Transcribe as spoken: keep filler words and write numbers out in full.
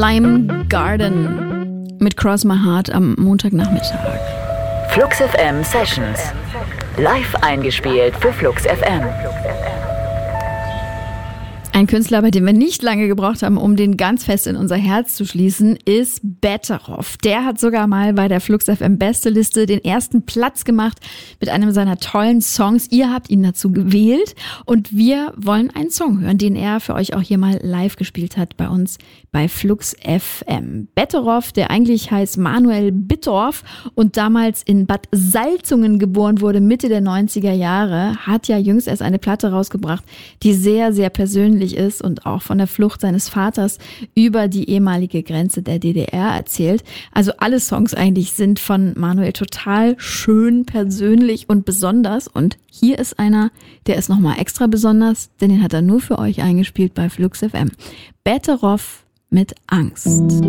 Lime Garden mit Cross My Heart am Montagnachmittag. Flux F M Sessions. Live eingespielt für Flux F M. Ein Künstler, bei dem wir nicht lange gebraucht haben, um den ganz fest in unser Herz zu schließen, ist Betteroff. Der hat sogar mal bei der Flux F M Besteliste den ersten Platz gemacht mit einem seiner tollen Songs. Ihr habt ihn dazu gewählt und wir wollen einen Song hören, den er für euch auch hier mal live gespielt hat bei uns bei Flux F M. Betteroff, der eigentlich heißt Manuel Bittorf und damals in Bad Salzungen geboren wurde, Mitte der neunziger Jahre, hat ja jüngst erst eine Platte rausgebracht, die sehr, sehr persönlich ist und auch von der Flucht seines Vaters über die ehemalige Grenze der D D R erzählt. Also alle Songs eigentlich sind von Manuel total schön, persönlich und besonders. Und hier ist einer, der ist nochmal extra besonders, denn den hat er nur für euch eingespielt bei Flux F M. Betteroff mit Angst.